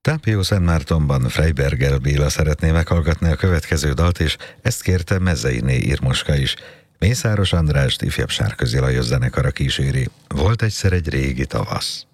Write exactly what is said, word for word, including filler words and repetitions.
Tápió Szentmártonban Freiberger Béla szeretné meghallgatni a következő dalt, és ezt kérte Mezeiné Irmoska is. Mészáros Andrást ifjabb Sárközi Lajos zenekara kíséri. Volt egyszer egy régi tavasz.